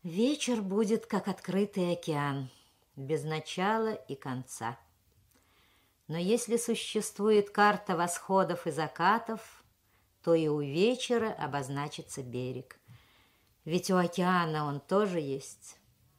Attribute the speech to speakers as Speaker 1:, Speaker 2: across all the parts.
Speaker 1: Вечер будет, как открытый океан, без начала и конца. Но если существует карта восходов и закатов, то и у вечера обозначится берег. Ведь у океана он тоже есть.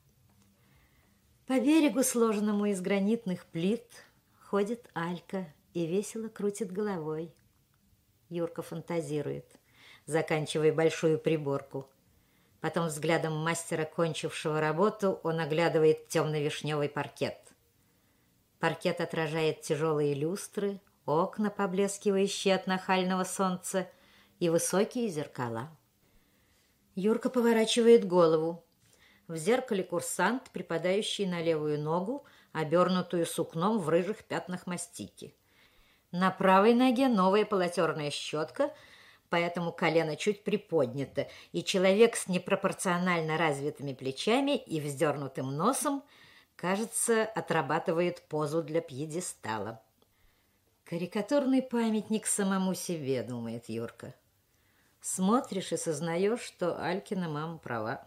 Speaker 1: По берегу, сложенному из гранитных плит, ходит Алька и весело крутит головой. Юрка фантазирует, заканчивая большую приборку. Потом взглядом мастера, кончившего работу, он оглядывает темно-вишневый паркет. Паркет отражает тяжелые люстры, окна, поблескивающие от нахального солнца, и высокие зеркала. Юрка поворачивает голову. В зеркале курсант, припадающий на левую ногу, обернутую сукном в рыжих пятнах мастики. На правой ноге новая полотерная щетка, поэтому колено чуть приподнято, и человек с непропорционально развитыми плечами и вздернутым носом, кажется, отрабатывает позу для пьедестала. Карикатурный памятник самому себе, думает Юрка. Смотришь и сознаешь, что Алькина мама права.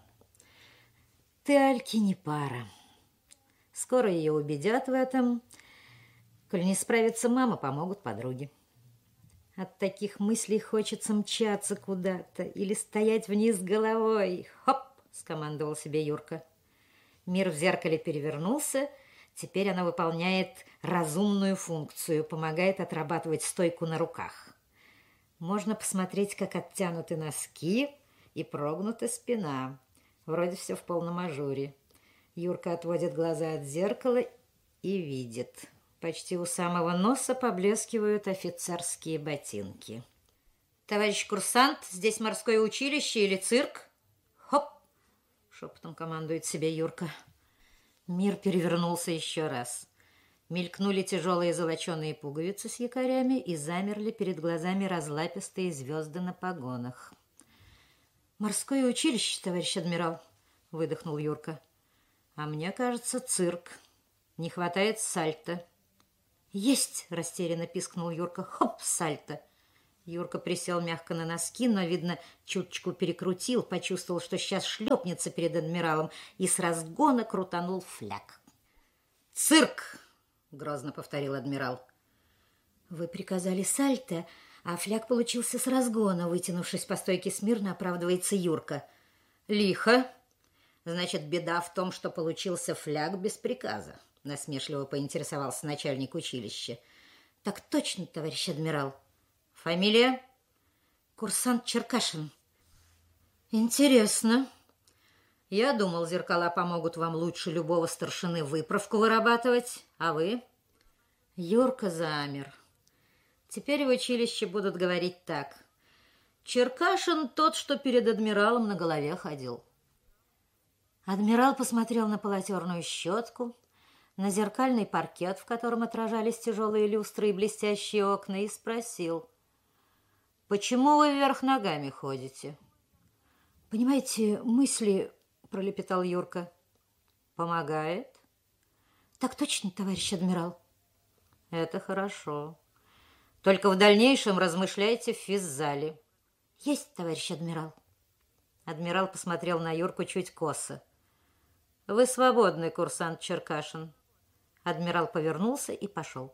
Speaker 1: Ты Альке не пара. Скоро ее убедят в этом. Коль не справится мама, помогут подруги. От таких мыслей хочется мчаться куда-то или стоять вниз головой. «Хоп!» — скомандовал себе Юрка. Мир в зеркале перевернулся. Теперь она выполняет разумную функцию, помогает отрабатывать стойку на руках. Можно посмотреть, как оттянуты носки и прогнута спина. Вроде все в полном ажуре. Юрка отводит глаза от зеркала и видит. Почти у самого носа поблескивают офицерские ботинки. «Товарищ курсант, здесь морское училище или цирк?» «Хоп!» — шепотом командует себе Юрка. Мир перевернулся еще раз. Мелькнули тяжелые золоченые пуговицы с якорями и замерли перед глазами разлапистые звезды на погонах. «Морское училище, товарищ адмирал!» — выдохнул Юрка. «А мне кажется, цирк. Не хватает сальто». «Есть!» — растерянно пискнул Юрка. «Хоп, сальто!» Юрка присел мягко на носки, но, видно, чуточку перекрутил, почувствовал, что сейчас шлепнется перед адмиралом, и с разгона крутанул фляг. «Цирк!» — грозно повторил адмирал. «Вы приказали сальто, а фляг получился с разгона», — вытянувшись по стойке смирно, оправдывается Юрка. «Лихо. Значит, беда в том, что получился фляг без приказа», — насмешливо поинтересовался начальник училища. «Так точно, товарищ адмирал». «Фамилия?» «Курсант Черкашин». «Интересно. Я думал, зеркала помогут вам лучше любого старшины выправку вырабатывать. А вы?» Юрка замер. Теперь в училище будут говорить так. «Черкашин тот, что перед адмиралом на голове ходил». Адмирал посмотрел на полотерную щетку, на зеркальный паркет, в котором отражались тяжелые люстры и блестящие окна, и спросил: «Почему вы вверх ногами ходите?» «Понимаете, мысли...» — пролепетал Юрка. «Помогает?» «Так точно, товарищ адмирал». «Это хорошо. Только в дальнейшем размышляйте в физзале». «Есть, товарищ адмирал». Адмирал посмотрел на Юрку чуть косо. «Вы свободный, курсант Черкашин». Адмирал повернулся и пошел.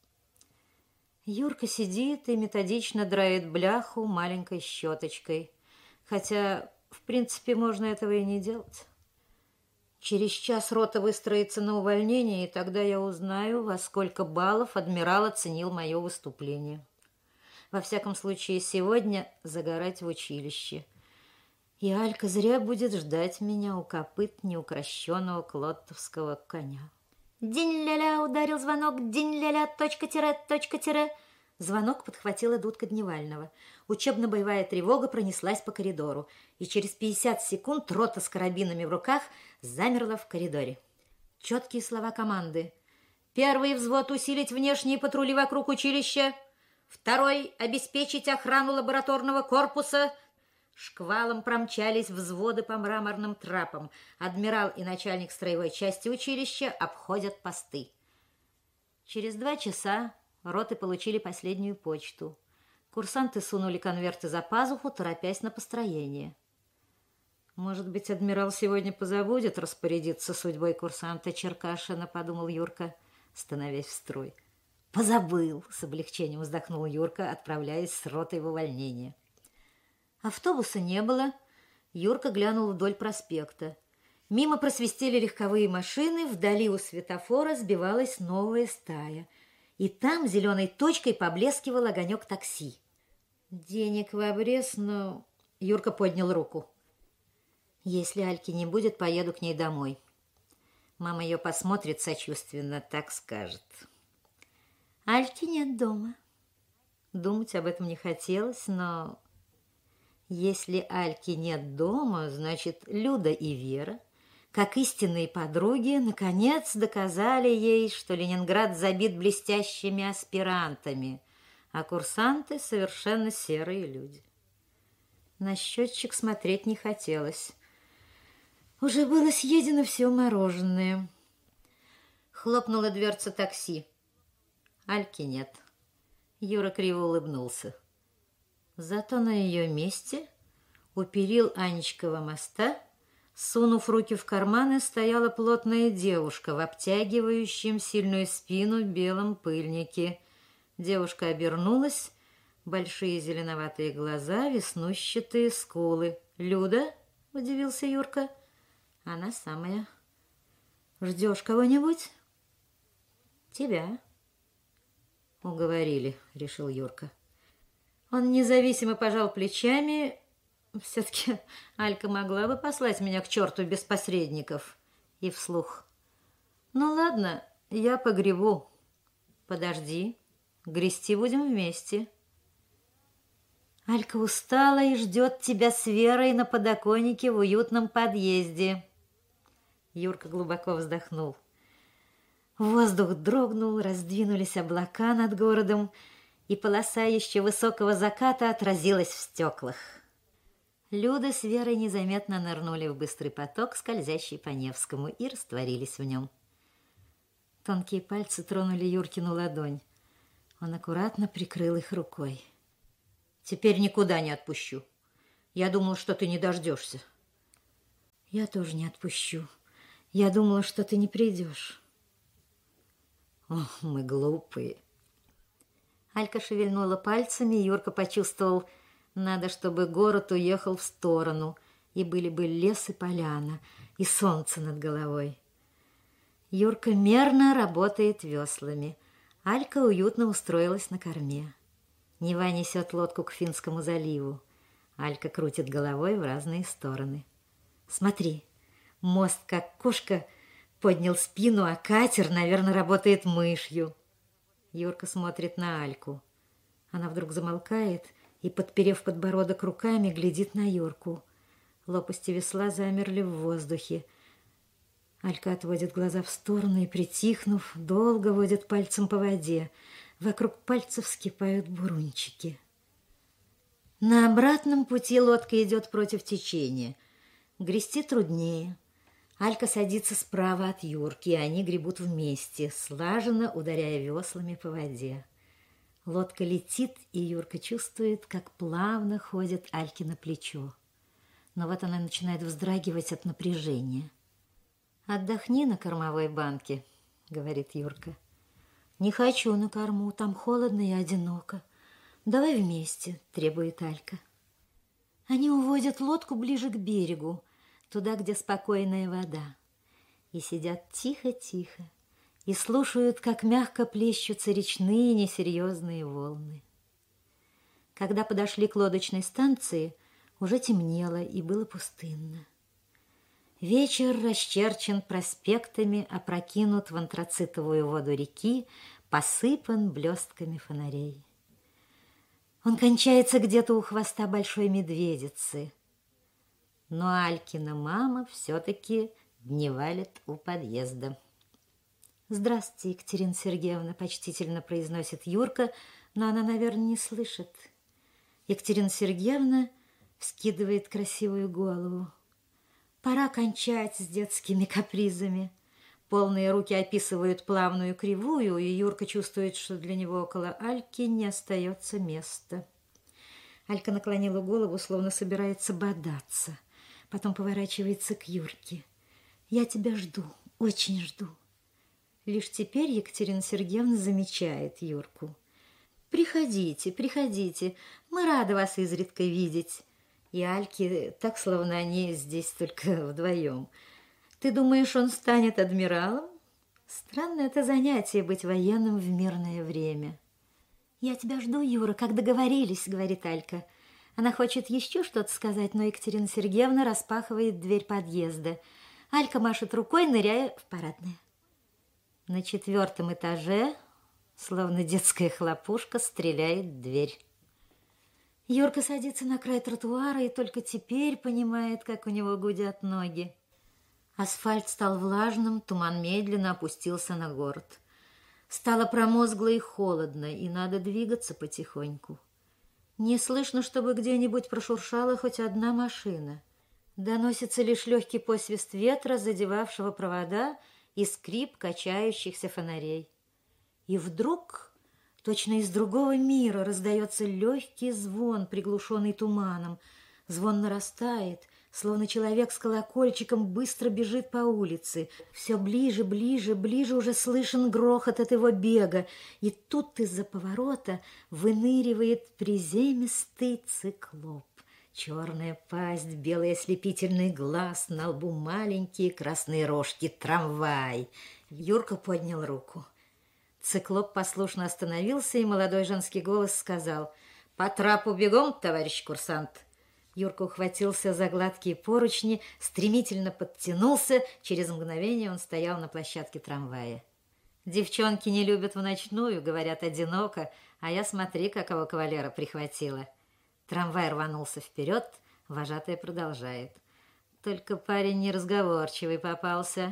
Speaker 1: Юрка сидит и методично драит бляху маленькой щеточкой. Хотя, в принципе, можно этого и не делать. Через час рота выстроится на увольнение, и тогда я узнаю, во сколько баллов адмирал оценил мое выступление. Во всяком случае, сегодня загорать в училище. И Алька зря будет ждать меня у копыт неукрощенного клоттовского коня. «Динь-ля-ля!» — ударил звонок. «Динь-ля-ля! Точка-тире, точка-тире!» Звонок подхватила дудка Дневального. Учебно-боевая тревога пронеслась по коридору, и через 50 секунд рота с карабинами в руках замерла в коридоре. Четкие слова команды. «Первый взвод — усилить внешние патрули вокруг училища. Второй — обеспечить охрану лабораторного корпуса». Шквалом промчались взводы по мраморным трапам. Адмирал и начальник строевой части училища обходят посты. Через 2 часа роты получили последнюю почту. Курсанты сунули конверты за пазуху, торопясь на построение. Может быть, адмирал сегодня позабудет распорядиться судьбой курсанта Черкашина, подумал Юрка, становясь в строй. Позабыл, с облегчением вздохнул Юрка, отправляясь с ротой в увольнение. Автобуса не было. Юрка глянул вдоль проспекта. Мимо просвистели легковые машины, вдали у светофора сбивалась новая стая. И там зеленой точкой поблескивал огонек такси. Денег в обрез, но... Юрка поднял руку. Если Альки не будет, поеду к ней домой. Мама ее посмотрит сочувственно, так скажет. Альки нет дома. Думать об этом не хотелось, но... Если Альки нет дома, значит, Люда и Вера, как истинные подруги, наконец доказали ей, что Ленинград забит блестящими аспирантами, а курсанты совершенно серые люди. На счетчик смотреть не хотелось. Уже было съедено все мороженое. Хлопнула дверца такси. Альки нет. Юра криво улыбнулся. Зато на ее месте у перил Анечкова моста, сунув руки в карманы, стояла плотная девушка в обтягивающем сильную спину белом пыльнике. Девушка обернулась, большие зеленоватые глаза, веснущатые скулы. «Люда?» – удивился Юрка. «Она самая. Ждешь кого-нибудь?» «Тебя». «Уговорили», – решил Юрка. Он независимо пожал плечами. Все-таки Алька могла бы послать меня к черту без посредников. И вслух. Ну ладно, я погребу. Подожди, грести будем вместе. Алька устала и ждет тебя с Верой на подоконнике в уютном подъезде. Юрка глубоко вздохнул. Воздух дрогнул, раздвинулись облака над городом, и полоса еще высокого заката отразилась в стеклах. Люда с Верой незаметно нырнули в быстрый поток, скользящий по Невскому, и растворились в нем. Тонкие пальцы тронули Юркину ладонь. Он аккуратно прикрыл их рукой. «Теперь никуда не отпущу. Я думал, что ты не дождешься». «Я тоже не отпущу. Я думала, что ты не придешь». «Ох, мы глупые». Алька шевельнула пальцами, Юрка почувствовал, надо, чтобы город уехал в сторону, и были бы лес и поляна, и солнце над головой. Юрка мерно работает веслами. Алька уютно устроилась на корме. Нева несет лодку к Финскому заливу. Алька крутит головой в разные стороны. «Смотри, мост, как кошка, поднял спину, а катер, наверное, работает мышью». Юрка смотрит на Альку. Она вдруг замолкает и, подперев подбородок руками, глядит на Юрку. Лопасти весла замерли в воздухе. Алька отводит глаза в сторону и, притихнув, долго водит пальцем по воде. Вокруг пальцев вскипают бурунчики. На обратном пути лодка идет против течения. Грести труднее. Алька садится справа от Юрки, и они гребут вместе, слаженно ударяя веслами по воде. Лодка летит, и Юрка чувствует, как плавно ходит Альке на плечо. Но вот она начинает вздрагивать от напряжения. «Отдохни на кормовой банке», — говорит Юрка. «Не хочу на корму, там холодно и одиноко. Давай вместе», — требует Алька. Они уводят лодку ближе к берегу, туда, где спокойная вода, и сидят тихо-тихо, и слушают, как мягко плещутся речные несерьезные волны. Когда подошли к лодочной станции, уже темнело и было пустынно. Вечер расчерчен проспектами, опрокинут в антрацитовую воду реки, посыпан блестками фонарей. Он кончается где-то у хвоста большой медведицы. Но Алькина мама все-таки дневалит у подъезда. «Здравствуйте, Екатерина Сергеевна», — почтительно произносит Юрка, но она, наверное, не слышит. Екатерина Сергеевна вскидывает красивую голову. Пора кончать с детскими капризами. Полные руки описывают плавную кривую, и Юрка чувствует, что для него около Альки не остается места. Алька наклонила голову, словно собирается бодаться. Потом поворачивается к Юрке. Я тебя жду, очень жду. Лишь теперь Екатерина Сергеевна замечает Юрку. Приходите, приходите, мы рады вас изредка видеть. И Альке так, словно они здесь только вдвоем. Ты думаешь, он станет адмиралом? Странное это занятие быть военным в мирное время. Я тебя жду, Юра, как договорились, говорит Алька. Она хочет еще что-то сказать, но Екатерина Сергеевна распахивает дверь подъезда. Алька машет рукой, ныряя в парадное. На 4-м этаже, словно детская хлопушка, стреляет дверь. Юрка садится на край тротуара и только теперь понимает, как у него гудят ноги. Асфальт стал влажным, туман медленно опустился на город. Стало промозгло и холодно, и надо двигаться потихоньку. Не слышно, чтобы где-нибудь прошуршала хоть одна машина. Доносится лишь легкий посвист ветра, задевавшего провода, и скрип качающихся фонарей. И вдруг, точно из другого мира, раздается легкий звон, приглушенный туманом. Звон нарастает, словно человек с колокольчиком быстро бежит по улице. Все ближе, ближе, ближе уже слышен грохот от его бега. И тут из-за поворота выныривает приземистый циклоп. Черная пасть, белый ослепительный глаз, на лбу маленькие красные рожки. Трамвай. Юрка поднял руку. Циклоп послушно остановился, и молодой женский голос сказал: «По трапу бегом, товарищ курсант». Юрка ухватился за гладкие поручни, стремительно подтянулся. Через мгновение он стоял на площадке трамвая. «Девчонки не любят в ночную, говорят, одиноко, а я смотри, какого кавалера прихватила». Трамвай рванулся вперед, вожатая продолжает. «Только парень неразговорчивый попался».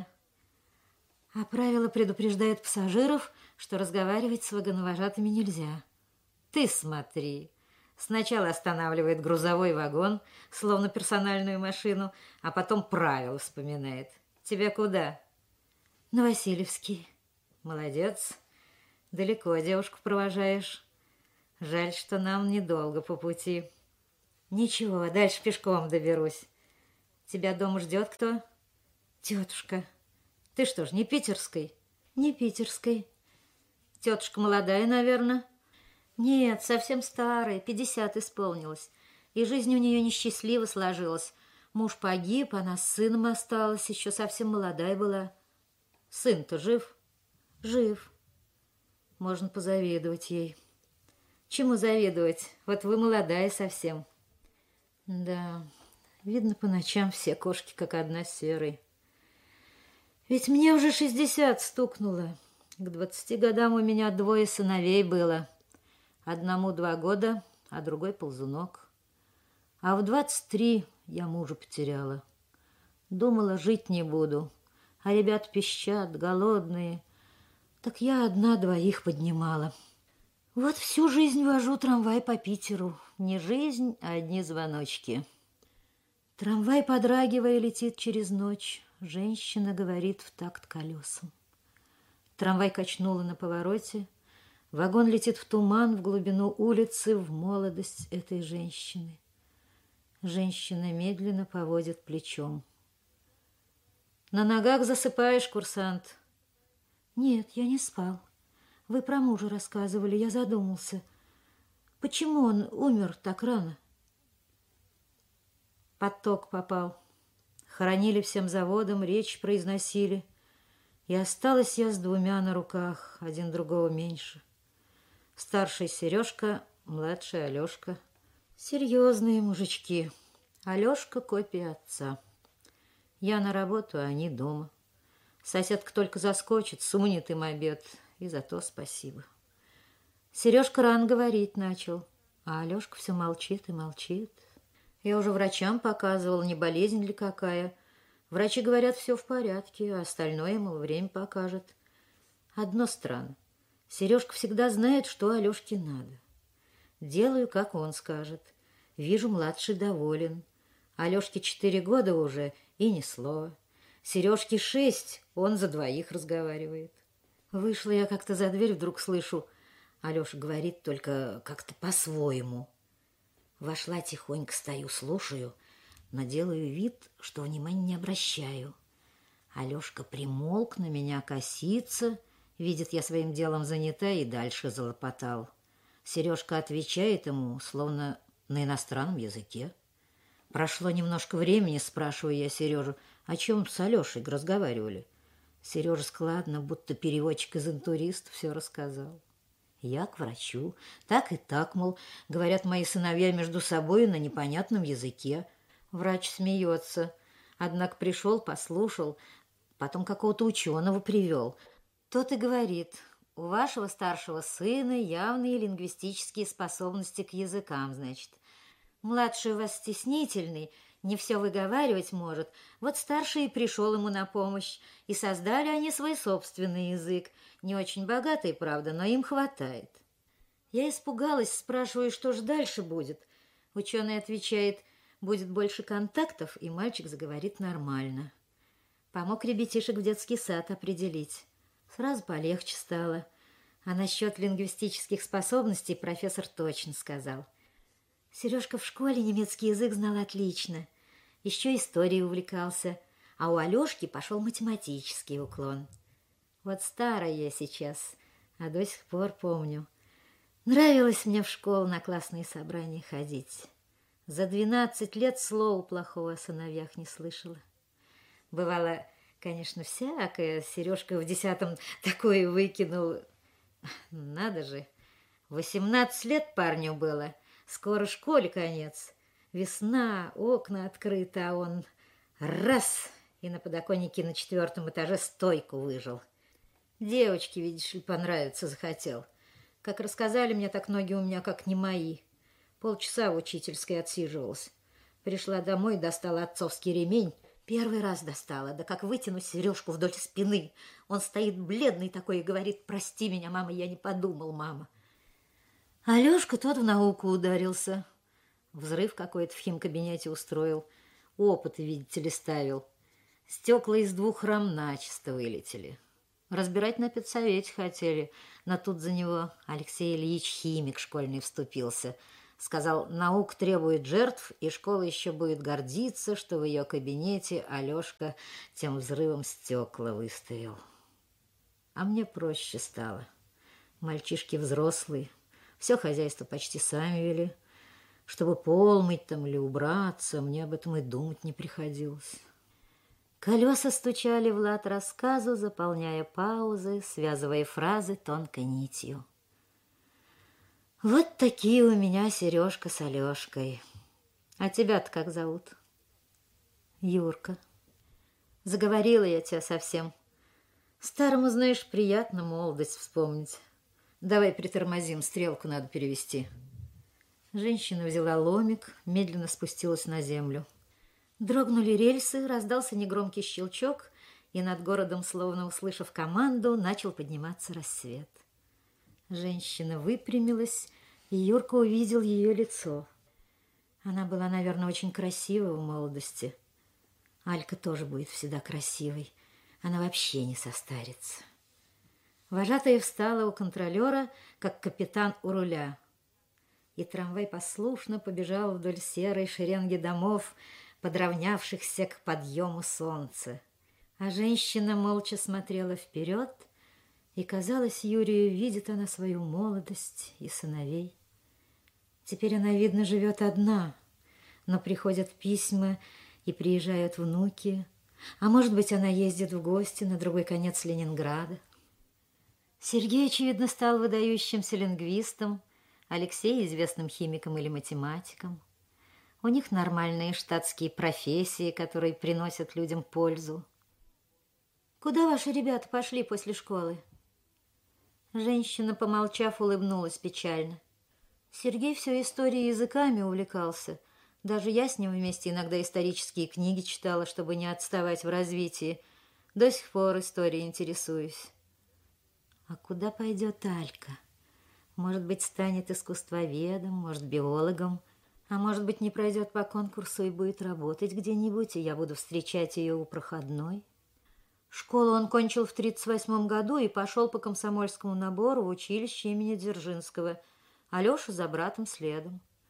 Speaker 1: А правила предупреждают пассажиров, что разговаривать с вагоновожатыми нельзя. «Ты смотри». Сначала останавливает грузовой вагон, словно персональную машину, а потом правила вспоминает. «Тебя куда?» «На Васильевский». «Молодец. Далеко девушку провожаешь. Жаль, что нам недолго по пути». «Ничего, дальше пешком доберусь. Тебя дома ждет кто?» «Тетушка». «Ты что ж, не питерской?» «Не питерской». «Тетушка молодая, наверное?» «Нет, совсем старая, 50 исполнилось. И жизнь у нее несчастливо сложилась. Муж погиб, она с сыном осталась, еще совсем молодая была». «Сын-то жив?» «Жив». «Можно позавидовать ей». «Чему завидовать? Вот вы молодая совсем». «Да, видно, по ночам все кошки как одна серой. Ведь мне уже 60 стукнуло. К 20 годам у меня 2 сыновей было. Одному 2 года, а другой ползунок. А в 23 я мужа потеряла. Думала, жить не буду. А ребят пищат, голодные. Так я одна 2 поднимала. Вот всю жизнь вожу трамвай по Питеру. Не жизнь, а одни звоночки». Трамвай, подрагивая, летит через ночь. Женщина говорит в такт колесам. Трамвай качнуло на повороте. Вагон летит в туман, в глубину улицы, в молодость этой женщины. Женщина медленно поводит плечом. «На ногах засыпаешь, курсант?» «Нет, я не спал. Вы про мужа рассказывали, я задумался. Почему он умер так рано?» «Под ток попал. Хоронили всем заводом, речь произносили. И осталась я с 2 на руках, один другого меньше. Старший Сережка, младший Алешка. Серьезные мужички. Алешка копия отца. Я на работу, а они дома. Соседка только заскочит, сунет им обед, и за то спасибо. Сережка рано говорить начал, а Алешка все молчит и молчит. Я уже врачам показывала, не болезнь ли какая. Врачи говорят, все в порядке, а остальное, мол, время покажет. Одно странно. Сережка всегда знает, что Алешке надо. Делаю, как он скажет. Вижу, младший доволен. Алешке 4 года уже, и ни слова. Сережке 6, он за 2 разговаривает. Вышла я как-то за дверь, вдруг слышу, Алеша говорит только как-то по-своему. Вошла тихонько, стою, слушаю. но делаю вид, что внимания не обращаю. Алешка примолк, на меня косится, видит, я своим делом занята, и дальше залопотал. Сережка отвечает ему, словно на иностранном языке. Прошло немножко времени, спрашиваю я Сережу, о чем с Алешей разговаривали. Сережа складно, будто переводчик из «Интуриста», все рассказал. Я к врачу. Так и так, мол, говорят мои сыновья между собой на непонятном языке. Врач смеется. Однако пришел, послушал, потом какого-то ученого привел. Тот и говорит: у вашего старшего сына явные лингвистические способности к языкам, значит. Младший у вас стеснительный, не все выговаривать может. Вот старший и пришел ему на помощь, и создали они свой собственный язык. Не очень богатый, правда, но им хватает. Я испугалась, спрашиваю, что ж дальше будет. Ученый отвечает: будет больше контактов, и мальчик заговорит нормально. Помог ребятишек в детский сад определить. Сразу полегче стало. А насчет лингвистических способностей профессор точно сказал. Сережка в школе немецкий язык знал отлично. Еще историей увлекался. А у Алешки пошел математический уклон. Вот старая я сейчас, а до сих пор помню. Нравилось мне в школу на классные собрания ходить. За 12 лет слова плохого о сыновьях не слышала. Бывало, конечно, всякое. Сережка в 10-м такое выкинул. Надо же, 18 лет парню было. Скоро школе конец. Весна, окна открыты, а он раз и на подоконнике на 4-м этаже стойку выжил. Девочки, видишь ли, понравиться захотел. Как рассказали мне, так ноги у меня как не мои. Полчаса в учительской отсиживался. Пришла домой, достала отцовский ремень. Первый раз достала, да как вытяну Сережку вдоль спины. Он стоит бледный такой и говорит: прости меня, мама, я не подумал, мама. Алешка тот в науку ударился. Взрыв какой-то в химкабинете устроил. Опыты, видите ли, ставил. Стекла из 2 рам начисто вылетели. Разбирать на педсовете хотели, но тут за него Алексей Ильич, химик школьный, вступился. Сказал: наука требует жертв, и школа еще будет гордиться, что в ее кабинете Алешка тем взрывом стекла выставил. А мне проще стало. Мальчишки взрослые, все хозяйство почти сами вели. Чтобы пол мыть там или убраться, мне об этом и думать не приходилось. Колеса стучали в лад рассказу, заполняя паузы, связывая фразы тонкой нитью. Вот такие у меня Сережка с Алешкой. А тебя-то как зовут? Юрка. Заговорила я тебя совсем. Старому, знаешь, приятно молодость вспомнить. Давай притормозим, стрелку надо перевести. Женщина взяла ломик, медленно спустилась на землю. Дрогнули рельсы, раздался негромкий щелчок, и над городом, словно услышав команду, начал подниматься рассвет. Женщина выпрямилась, и Юрка увидел ее лицо. Она была, наверное, очень красива в молодости. Алька тоже будет всегда красивой. Она вообще не состарится. Вожатая встала у контролера, как капитан у руля. И трамвай послушно побежал вдоль серой шеренги домов, подравнявшихся к подъему солнца. А женщина молча смотрела вперед, и, казалось, Юрию, видит она свою молодость и сыновей. Теперь она, видно, живет одна, но приходят письма и приезжают внуки, а может быть, она ездит в гости на другой конец Ленинграда. Сергей, очевидно, стал выдающимся лингвистом, Алексей – известным химиком или математиком. У них нормальные штатские профессии, которые приносят людям пользу. Куда ваши ребята пошли после школы? Женщина, помолчав, улыбнулась печально. Сергей все историей и языками увлекался. Даже я с ним вместе иногда исторические книги читала, чтобы не отставать в развитии. До сих пор историей интересуюсь. А куда пойдет Алька? Может быть, станет искусствоведом, может, биологом, а может быть, не пройдет по конкурсу и будет работать где-нибудь, и я буду встречать ее у проходной. Школу он кончил в 1938 году и пошел по комсомольскому набору в училище имени Дзержинского. Алеша за братом следом.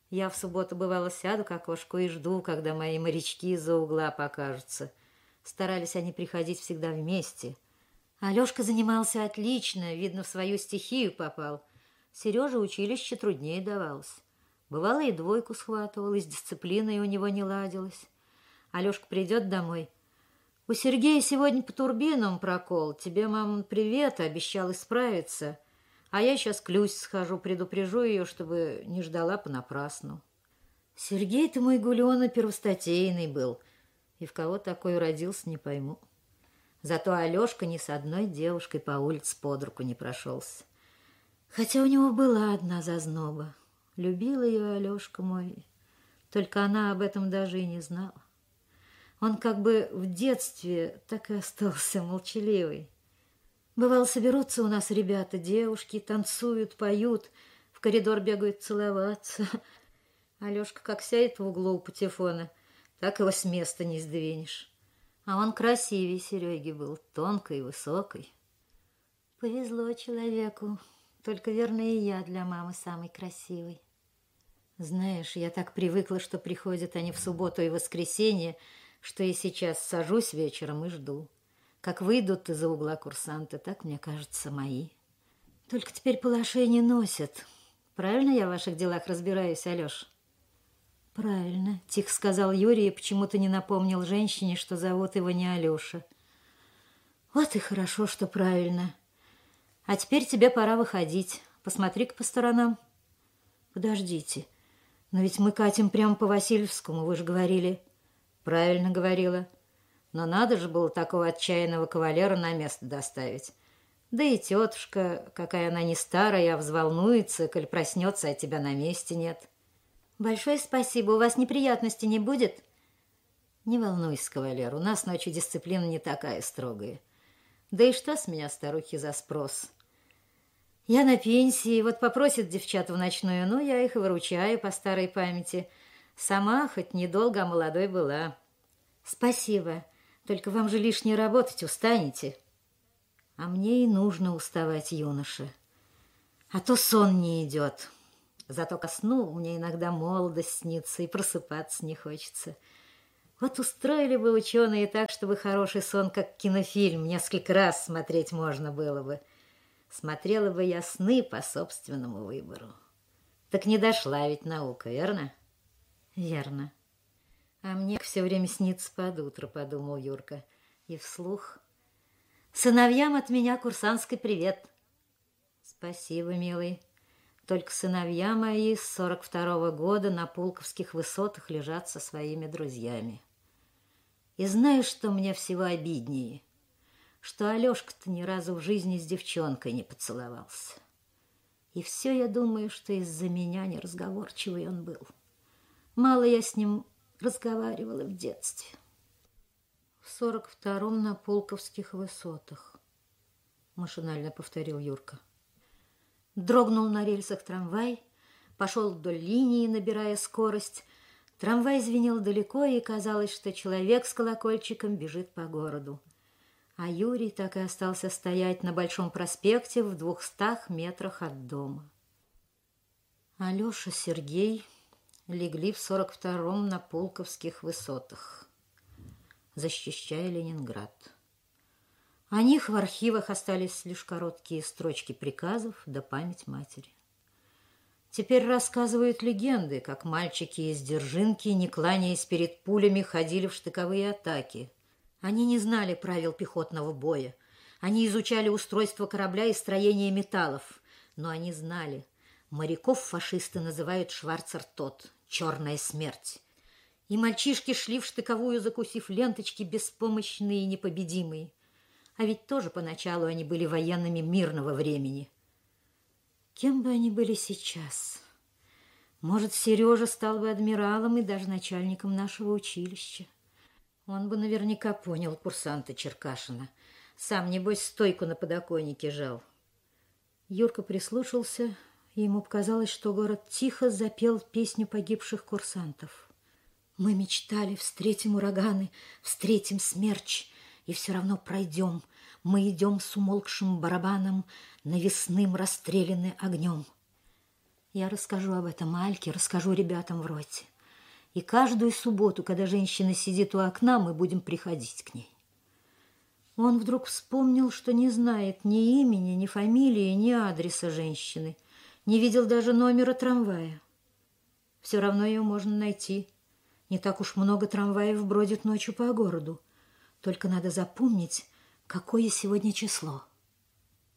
Speaker 1: Я в субботу, бывало, сяду к окошку и жду, когда мои морячки из-за угла покажутся. Старались они приходить всегда вместе. Алешка занимался отлично, видно, в свою стихию попал. Сереже училище труднее давалось. Бывало, и двойку схватывал, и с дисциплиной у него не ладилось. Алешка придет домой. У Сергея сегодня по турбинам прокол. Тебе, мам, привет, обещал исправиться. А я сейчас к Люсе схожу, предупрежу ее, чтобы не ждала понапрасну. Сергей-то мой Гулёна первостатейный был. И в кого такой родился, не пойму. Зато Алешка ни с одной девушкой по улице под руку не прошелся. Хотя у него была одна зазноба. Любил ее Алешка мой, только она об этом даже и не знала. Он как бы в детстве так и остался молчаливый. Бывало, соберутся у нас ребята, девушки, танцуют, поют, в коридор бегают целоваться. Алешка как сядет в углу у патефона, так его с места не сдвинешь. А он красивее Сереги был, тонкой, высокой. Повезло человеку, только, верно, и я для мамы самый красивый. Знаешь, я так привыкла, что приходят они в субботу и воскресенье, что и сейчас сажусь вечером и жду. Как выйдут из-за угла курсанты, так, мне кажется, мои. Только теперь палашей не носят. Правильно я в ваших делах разбираюсь, Алёш? Правильно, тихо сказал Юрий и почему-то не напомнил женщине, что зовут его не Алёша. Вот и хорошо, что правильно. А теперь тебе пора выходить. Посмотри-ка по сторонам. Подождите, но ведь мы катим прямо по Васильевскому, вы же говорили. Правильно говорила. Но надо же было такого отчаянного кавалера на место доставить. Да и тетушка, какая она не старая, а взволнуется, коль проснется, а тебя на месте нет. Большое спасибо. У вас неприятностей не будет? Не волнуйся, кавалер, у нас ночью дисциплина не такая строгая. Да и что с меня, старухи, за спрос? Я на пенсии, вот попросят девчат в ночную, ну, я их и выручаю по старой памяти. Сама хоть недолго, а молодой была. Спасибо, только вам же лишнее работать, устанете. А мне и нужно уставать, юноша. А то сон не идет. Зато ко сну мне иногда молодость снится, и просыпаться не хочется. Вот устроили бы ученые так, чтобы хороший сон, как кинофильм, несколько раз смотреть можно было бы. Смотрела бы я сны по собственному выбору. Так не дошла ведь наука, верно? Верно. А мне все время снится под утро, подумал Юрка. И вслух: сыновьям от меня курсантский привет. Спасибо, милый. Только сыновья мои с 42-го года на Пулковских высотах лежат со своими друзьями. И знаешь, что мне всего обиднее? Что Алешка-то ни разу в жизни с девчонкой не поцеловался. И все я думаю, что из-за меня неразговорчивый он был. Мало я с ним разговаривала в детстве. В 42-м на Пулковских высотах, машинально повторил Юрка. Дрогнул на рельсах трамвай, пошел вдоль линии, набирая скорость. Трамвай звенел далеко, и казалось, что человек с колокольчиком бежит по городу. А Юрий так и остался стоять на Большом проспекте в 200 метрах от дома. Алеша, Сергей легли в 42-м на Пулковских высотах, защищая Ленинград. О них в архивах остались лишь короткие строчки приказов да память матери. Теперь рассказывают легенды, как мальчики из Дзержинки, не кланяясь перед пулями, ходили в штыковые атаки. Они не знали правил пехотного боя. Они изучали устройство корабля и строение металлов. Но они знали, моряков фашисты называют шварцертот, черная смерть. И мальчишки шли в штыковую, закусив ленточки, беспомощные и непобедимые. А ведь тоже поначалу они были военными мирного времени. Кем бы они были сейчас? Может, Сережа стал бы адмиралом и даже начальником нашего училища. Он бы наверняка понял курсанта Черкашина. Сам, небось, стойку на подоконнике жал. Юрка прислушался, и ему показалось, что город тихо запел песню погибших курсантов. Мы мечтали, встретим ураганы, встретим смерч, и все равно пройдем. Мы идем с умолкшим барабаном, навесным расстреляны огнем. Я расскажу об этом Альке, расскажу ребятам в роте. И каждую субботу, когда женщина сидит у окна, мы будем приходить к ней. Он вдруг вспомнил, что не знает ни имени, ни фамилии, ни адреса женщины. Не видел даже номера трамвая. Все равно ее можно найти. Не так уж много трамваев бродит ночью по городу. Только надо запомнить, какое сегодня число.